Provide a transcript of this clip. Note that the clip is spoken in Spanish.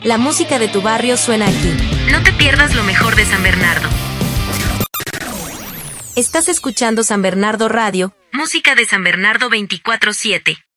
La música de tu barrio suena aquí. No te pierdas lo mejor de San Bernardo. Estás escuchando San Bernardo Radio, música de San Bernardo 24/7.